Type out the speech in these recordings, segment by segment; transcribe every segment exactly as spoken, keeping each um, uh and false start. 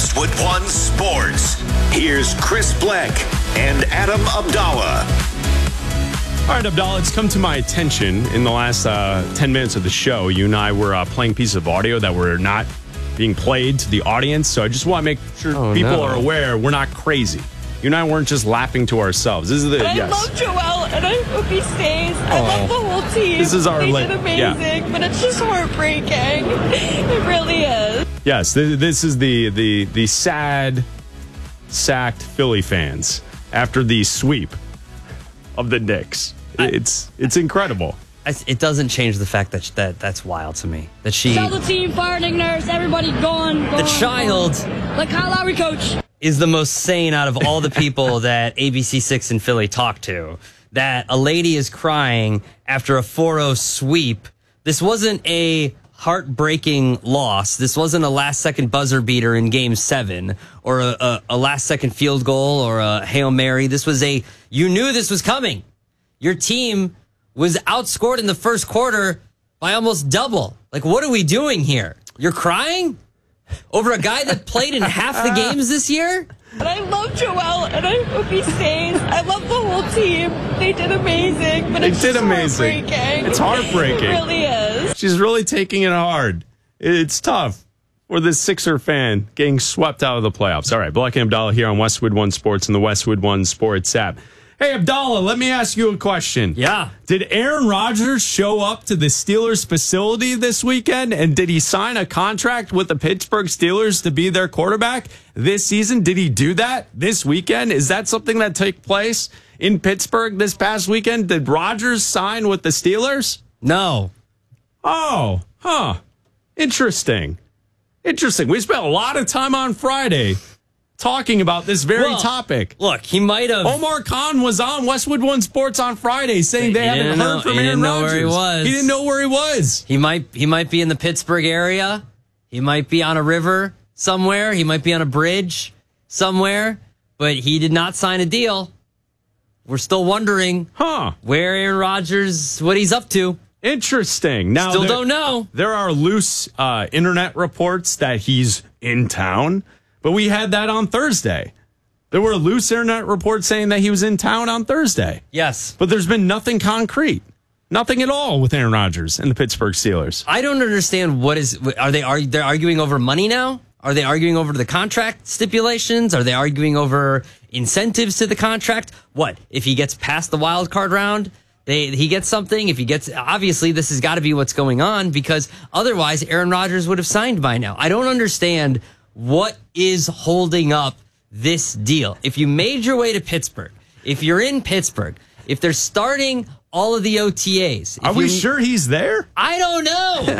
Westwood One Sports. Here's Chris Black and Adam Abdallah. All right, Abdallah, it's come to my attention in the last uh, ten minutes of the show. You and I were uh, playing pieces of audio that were not being played to the audience. So I just want to make sure oh, people no. are aware we're not crazy. You and I weren't just laughing to ourselves. This is the, I yes. love Joel, and I hope he stays. I Oh. love the whole team. This is our They la- did amazing, yeah. but it's just heartbreaking. It really is. Yes, th- this is the, the, the sad, sacked Philly fans after the sweep of the Knicks. It's it's incredible. I, it doesn't change the fact that that that's wild to me. That she, Tell the team, fire Nick Nurse, everybody gone. gone the child, gone. Like Kyle Lowry, coach. is the most sane out of all the people that A B C six in Philly talked to. That a lady is crying after a four oh sweep. This wasn't a heartbreaking loss. This wasn't a last-second buzzer beater in Game seven or a, a, a last-second field goal or a Hail Mary. This was a, you knew this was coming. Your team was outscored in the first quarter by almost double. Like, what are we doing here? You're crying over a guy that played in half the games this year? And I love Joel, and I hope he stays. I love the whole team. They did amazing, but They it's did just amazing. heartbreaking. It's heartbreaking. It really is. She's really taking it hard. It's tough for this Sixer fan getting swept out of the playoffs. All right, Black and Abdallah here on Westwood One Sports and the Westwood One Sports app. Hey, Abdallah, let me ask you a question. Yeah. Did Aaron Rodgers show up to the Steelers facility this weekend? And did he sign a contract with the Pittsburgh Steelers to be their quarterback this season? Did he do that this weekend? Is that something that took place in Pittsburgh this past weekend? Did Rodgers sign with the Steelers? No. Oh, huh. Interesting. Interesting. We spent a lot of time on Friday talking about this very Well, topic. Look, he might have. Omar Khan was on Westwood One Sports on Friday saying they He haven't didn't heard know- from he Aaron didn't know Rodgers. where he was. He didn't know where he was. He might he might be in the Pittsburgh area. He might be on a river somewhere. He might be on a bridge somewhere. But he did not sign a deal. We're still wondering Huh. where Aaron Rodgers, what he's up to. Interesting. Now Still there, don't know. There are loose uh, internet reports that he's in town, but we had that on Thursday. There were loose internet reports saying that he was in town on Thursday. Yes. But there's been nothing concrete. Nothing at all with Aaron Rodgers and the Pittsburgh Steelers. I don't understand what is, are they, are they're arguing over money now? Are they arguing over the contract stipulations? Are they arguing over incentives to the contract? What, if he gets past the wild card round, they, he gets something? If he gets, obviously this has got to be what's going on because otherwise Aaron Rodgers would have signed by now. I don't understand what is holding up this deal. If you made your way to Pittsburgh, if you're in Pittsburgh, if they're starting all of the O T As. Are we sure he's there? I don't know.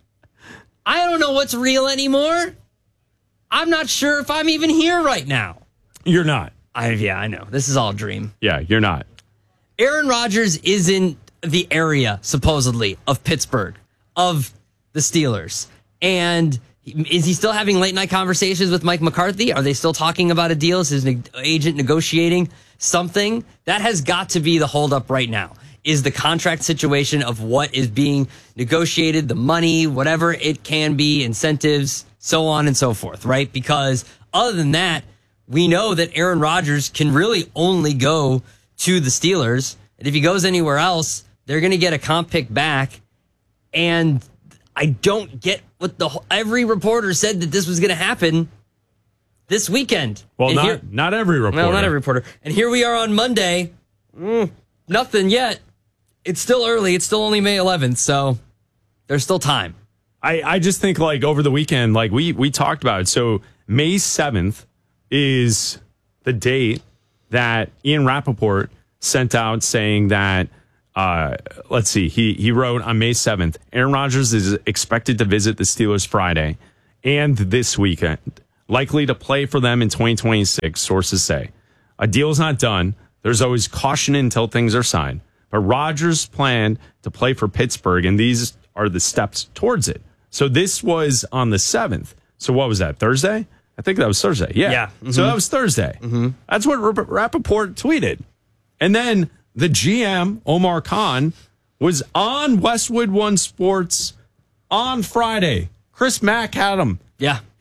I don't know what's real anymore. I'm not sure if I'm even here right now. You're not. I, yeah, I know. This is all a dream. Yeah, you're not. Aaron Rodgers is in the area, supposedly, of Pittsburgh, of the Steelers. And is he still having late night conversations with Mike McCarthy? Are they still talking about a deal? Is his ne- agent negotiating something? That has got to be the holdup right now. Is the contract situation of what is being negotiated, the money, whatever it can be, incentives, so on and so forth, right? Because other than that, we know that Aaron Rodgers can really only go to the Steelers. And if he goes anywhere else, they're going to get a comp pick back. And I don't get what the every reporter said that this was going to happen this weekend. Well, And not here, not every reporter. well, not every reporter. And here we are on Monday. Mm, nothing yet. It's still early. It's still only May eleventh, so there's still time. I, I just think like over the weekend, like we we talked about it. So May seventh is the date that Ian Rappaport sent out saying that, uh, let's see, he, he wrote on May seventh, Aaron Rodgers is expected to visit the Steelers Friday and this weekend, likely to play for them in twenty twenty-six, sources say. A deal is not done. There's always caution until things are signed. But Rodgers planned to play for Pittsburgh, and these are the steps towards it. So this was on the seventh. So what was that, Thursday? I think that was Thursday. Yeah. Yeah. Mm-hmm. So that was Thursday. Mm-hmm. That's what Rappaport tweeted. And then the G M, Omar Khan, was on Westwood One Sports on Friday. Chris Mack had him. Yeah.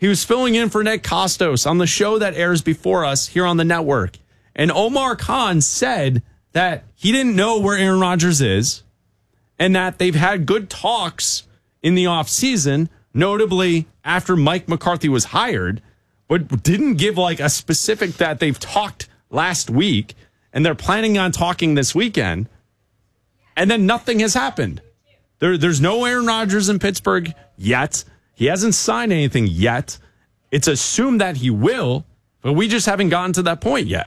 He was filling in for Nick Costos on the show that airs before us here on the network. And Omar Khan said that he didn't know where Aaron Rodgers is and that they've had good talks in the offseason, notably after Mike McCarthy was hired, but didn't give like a specific that they've talked last week and they're planning on talking this weekend. And then nothing has happened. There, there's no Aaron Rodgers in Pittsburgh yet. He hasn't signed anything yet. It's assumed that he will, but we just haven't gotten to that point yet.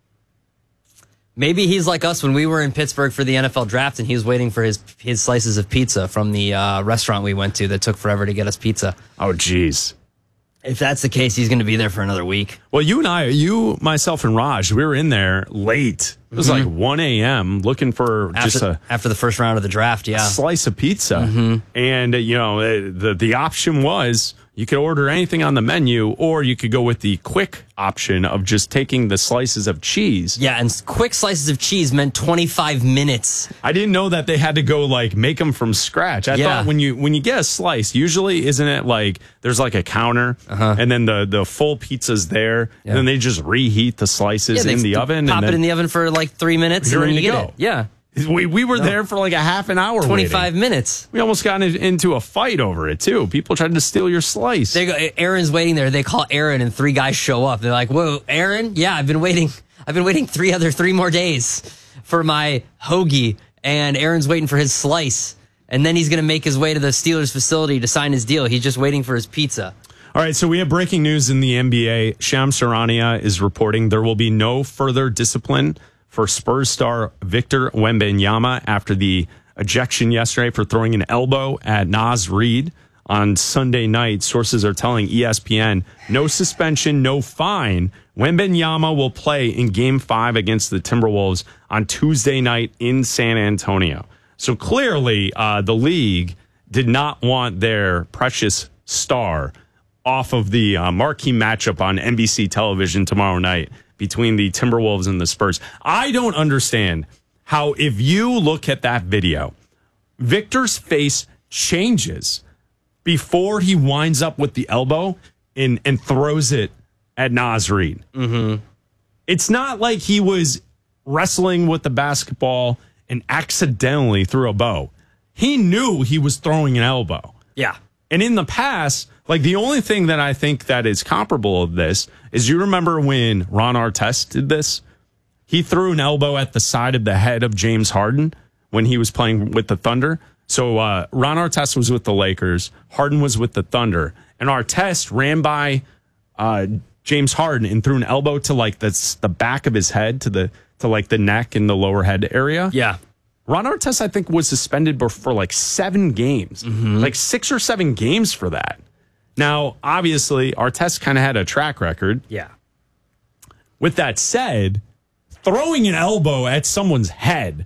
Maybe he's like us when we were in Pittsburgh for the N F L draft and he was waiting for his his slices of pizza from the uh, restaurant we went to that took forever to get us pizza. Oh, geez. If that's the case, he's going to be there for another week. Well, you and I, you, myself, and Raj, we were in there late. It was mm-hmm. like one a.m. looking for after, just a... After the first round of the draft, yeah. slice of pizza. Mm-hmm. And, uh, you know, the, the option was you could order anything on the menu or you could go with the quick option of just taking the slices of cheese. Yeah, and quick slices of cheese meant twenty-five minutes. I didn't know that they had to go, like, make them from scratch. I yeah. thought when you when you get a slice, usually, isn't it, like, there's, like, a counter, uh-huh. and then the, the full pizza's there, yeah. and then they just reheat the slices yeah, in the oven. Pop and it then in the oven for, like, three minutes, you're and then ready you to get go. it. Yeah. We we were no. there for like a half an hour. twenty-five waiting. minutes. We almost got into a fight over it too. People tried to steal your slice. They go, Aaron's waiting there. They call Aaron, and three guys show up. They're like, "Whoa, Aaron? Yeah, I've been waiting. I've been waiting three other three more days for my hoagie." And Aaron's waiting for his slice, and then he's going to make his way to the Steelers facility to sign his deal. He's just waiting for his pizza. All right, so we have breaking news in the N B A. Shams Charania is reporting there will be no further discipline for Spurs star Victor Wembanyama after the ejection yesterday for throwing an elbow at Naz Reid on Sunday night. Sources are telling E S P N no suspension, no fine. Wembanyama will play in Game five against the Timberwolves on Tuesday night in San Antonio. So clearly uh, the league did not want their precious star off of the uh, marquee matchup on N B C television tomorrow night between the Timberwolves and the Spurs. I don't understand how, if you look at that video, Victor's face changes before he winds up with the elbow and, and throws it at Naz Reid. Mm-hmm. It's not like he was wrestling with the basketball and accidentally threw a bow. He knew he was throwing an elbow. Yeah. And in the past, like the only thing that I think that is comparable of this is you remember when Ron Artest did this? He threw an elbow at the side of the head of James Harden when he was playing with the Thunder. So uh, Ron Artest was with the Lakers. Harden was with the Thunder. And Artest ran by uh, James Harden and threw an elbow to like the, the back of his head, to the to like the neck and the lower head area. Yeah. Ron Artest, I think, was suspended for like seven games, mm-hmm. like six or seven games for that. Now, obviously, Artest kind of had a track record. Yeah. With that said, throwing an elbow at someone's head,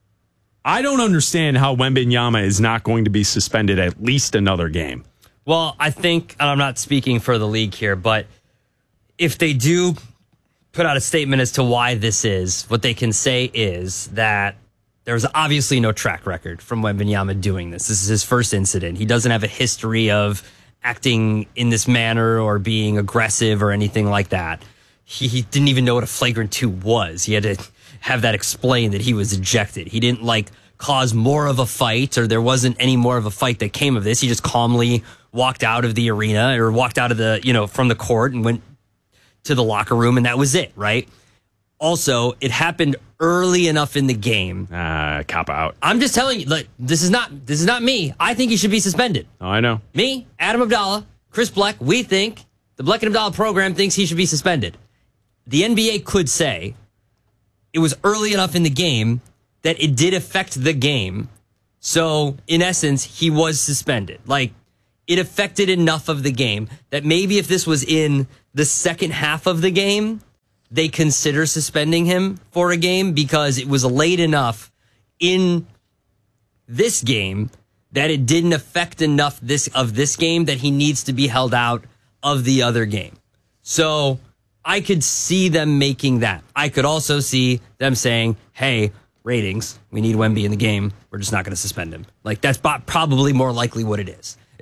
I don't understand how Wembanyama is not going to be suspended at least another game. Well, I think, and I'm not speaking for the league here, but if they do put out a statement as to why this is, what they can say is that there's obviously no track record from Wembanyama doing this. This is his first incident. He doesn't have a history of acting in this manner or being aggressive or anything like that. He, he didn't even know what a flagrant two was. He had to have that explained that he was ejected. He didn't like cause more of a fight, or there wasn't any more of a fight that came of this. He just calmly walked out of the arena or walked out of the, you know, from the court and went to the locker room, and that was it, right? Also, it happened early enough in the game. Uh, cop out. I'm just telling you, like, this is not this is not me. I think he should be suspended. Oh, I know. Me, Adam Abdallah, Chris Bleck, we think, the Bleck and Abdallah program thinks he should be suspended. The N B A could say it was early enough in the game that it did affect the game. So, in essence, he was suspended. Like, it affected enough of the game that maybe if this was in the second half of the game, they consider suspending him for a game because it was late enough in this game that it didn't affect enough this of this game that he needs to be held out of the other game. So I could see them making that. I could also see them saying, hey, ratings, we need Wemby in the game. We're just not going to suspend him. Like, that's probably more likely what it is.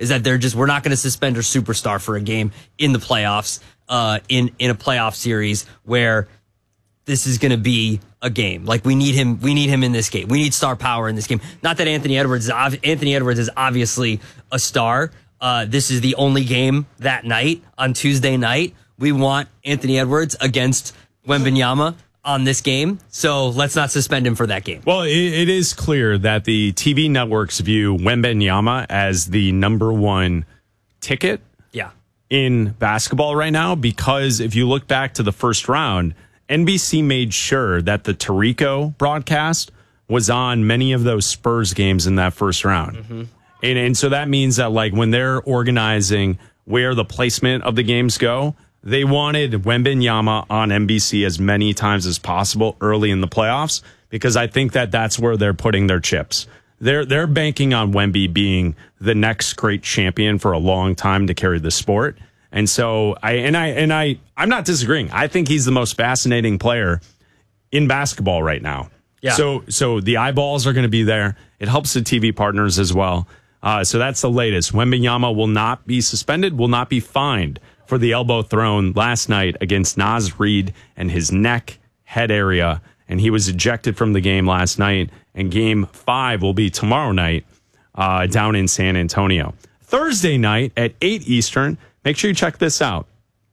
is that they're just, we're not going to suspend our superstar for a game in the playoffs, uh, in, in a playoff series where this is going to be a game. Like we need him, we need him in this game. We need star power in this game. Not that Anthony Edwards, is ob- Anthony Edwards is obviously a star. Uh, this is the only game that night on Tuesday night. We want Anthony Edwards against Wembanyama on this game, so let's not suspend him for that game. Well, it, it is clear that the T V networks view Wembanyama as the number one ticket Yeah. in basketball right now, because if you look back to the first round, N B C made sure that the Tirico broadcast was on many of those Spurs games in that first round. Mm-hmm. And, and so that means that like when they're organizing where the placement of the games go, they wanted Wembanyama on N B C as many times as possible early in the playoffs, because I think that that's where they're putting their chips. They're they're banking on Wemby being the next great champion for a long time to carry the sport. And so I and I and I I'm not disagreeing. I think he's the most fascinating player in basketball right now. Yeah. So so the eyeballs are going to be there. It helps the T V partners as well. Uh, so that's the latest. Wembanyama will not be suspended, will not be fined for the elbow thrown last night against Naz Reid and his neck, head area. And he was ejected from the game last night. And game five will be tomorrow night uh, down in San Antonio. Thursday night at eight Eastern. Make sure you check this out.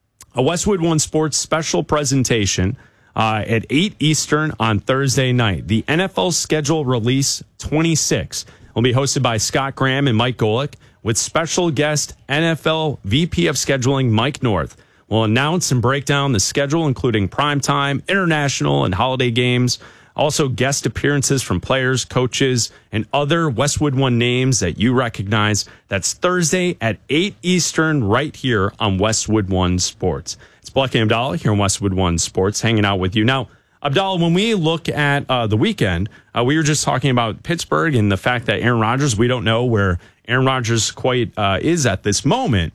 A Westwood One Sports special presentation uh, at eight Eastern on Thursday night. The N F L schedule release twenty-six will be hosted by Scott Graham and Mike Golick, with special guest N F L V P of Scheduling Mike North. We'll announce and break down the schedule, including primetime, international, and holiday games. Also, guest appearances from players, coaches, and other Westwood One names that you recognize. That's Thursday at eight Eastern right here on Westwood One Sports. It's Black and Abdallah here on Westwood One Sports, hanging out with you. Now, Abdallah, when we look at uh, the weekend, uh, we were just talking about Pittsburgh and the fact that Aaron Rodgers, we don't know where Aaron Rodgers quite uh, is at this moment.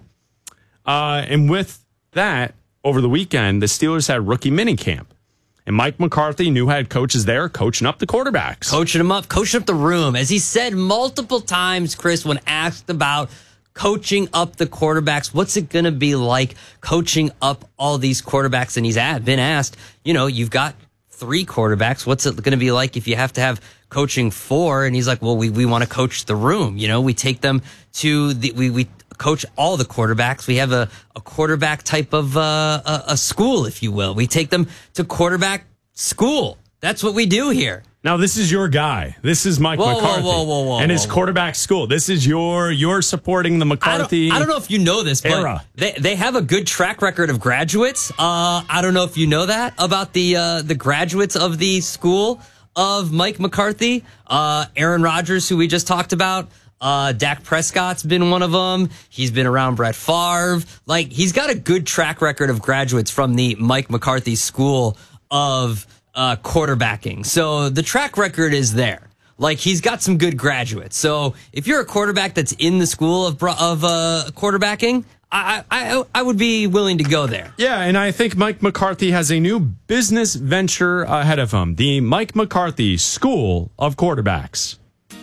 Uh, and with that, over the weekend, the Steelers had rookie minicamp. And Mike McCarthy, new head coach, is there coaching up the quarterbacks. Coaching them up, coaching up the room. As he said multiple times, Chris, when asked about coaching up the quarterbacks, what's it going to be like coaching up all these quarterbacks? And he's at, been asked, you know, you've got three quarterbacks. What's it going to be like if you have to have coaching four? And he's like, well, we, we want to coach the room. You know, we take them to the, we, we coach all the quarterbacks. We have a, a quarterback type of, uh, a, a school, if you will. We take them to quarterback school. That's what we do here. Now, this is your guy. This is Mike Whoa, McCarthy whoa, whoa, whoa, and his whoa, whoa. quarterback school. This is your, you're supporting the McCarthy I don't, I don't know if you know this, but era. They, they have a good track record of graduates. Uh, I don't know if you know that about the, uh, the graduates of the school of Mike McCarthy. Uh, Aaron Rodgers, who we just talked about. Uh, Dak Prescott's been one of them. He's been around Brett Favre. Like, he's got a good track record of graduates from the Mike McCarthy school of uh, quarterbacking. So the track record is there. Like, he's got some good graduates. So if you're a quarterback that's in the school of of uh, quarterbacking, I, I I would be willing to go there. Yeah, and I think Mike McCarthy has a new business venture ahead of him. The Mike McCarthy School of Quarterbacks.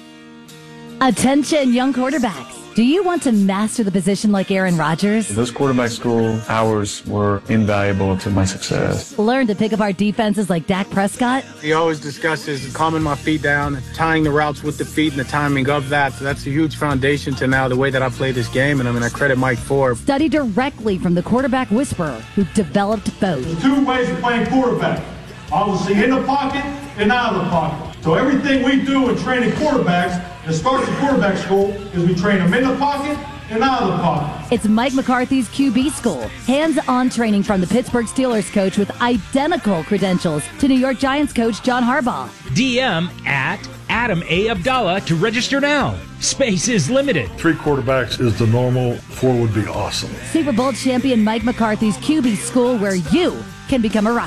Attention, young quarterbacks. Do you want to master the position like Aaron Rodgers? Those quarterback school hours were invaluable to my success. Learn to pick apart defenses like Dak Prescott? He always discusses calming my feet down, tying the routes with the feet and the timing of that. So that's a huge foundation to now the way that I play this game. And I mean, I credit Mike for. Study directly from the quarterback whisperer who developed both. Two ways of playing quarterback. Obviously in the pocket and out of the pocket. So everything we do in training quarterbacks, and it starts at quarterback school, is we train them in the pocket and out of the pocket. It's Mike McCarthy's Q B School. Hands-on training from the Pittsburgh Steelers coach with identical credentials to New York Giants coach John Harbaugh. D M at Adam A. Abdallah to register now. Space is limited. Three quarterbacks is the normal. Four would be awesome. Super Bowl champion Mike McCarthy's Q B School, where you can become a rock.